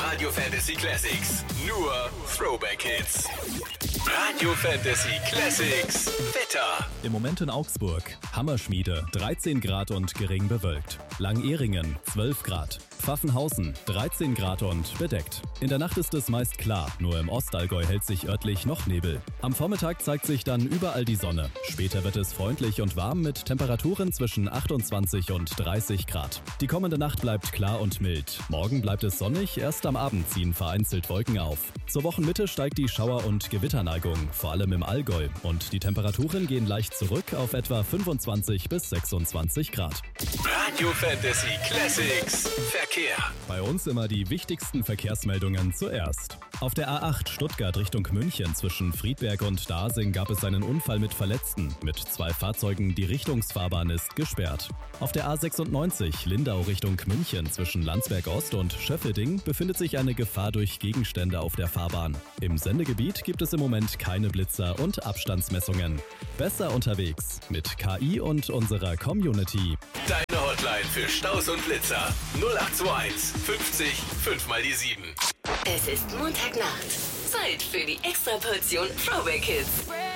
Radio Fantasy Classics. Nur Throwback Hits. Radio Fantasy Classics. Wetter. Im Moment in Augsburg. Hammerschmiede, 13 Grad und gering bewölkt. Langehringen, 12 Grad. Pfaffenhausen, 13 Grad und bedeckt. In der Nacht ist es meist klar, nur im Ostallgäu hält sich örtlich noch Nebel. Am Vormittag zeigt sich dann überall die Sonne. Später wird es freundlich und warm mit Temperaturen zwischen 28 und 30 Grad. Die kommende Nacht bleibt klar und mild. Morgen bleibt es sonnig, erst am Abend ziehen vereinzelt Wolken auf. Zur Wochenmitte steigt die Schauer- und Gewitterneigung, vor allem im Allgäu. Und die Temperaturen gehen leicht zurück auf etwa 25 bis 26 Grad. Radio Fantasy Classics. Verkehr. Bei uns immer die wichtigsten Verkehrsmeldungen zuerst. Auf der A8 Stuttgart Richtung München zwischen Friedberg und Dasing gab es einen Unfall mit Verletzten. Mit 2 Fahrzeugen, die Richtungsfahrbahn ist gesperrt. Auf der A96 Lindau Richtung München zwischen Landsberg Ost und Schöffeding befindet sich eine Gefahr durch Gegenstände auf der Fahrbahn. Im Sendegebiet gibt es im Moment keine Blitzer und Abstandsmessungen. Besser unterwegs mit KI und unserer Community. Deine Hotline für Staus und Blitzer. 0821 50 5 mal die 7. Es ist Montagnacht. Zeit für die Extraportion Throwback Hits.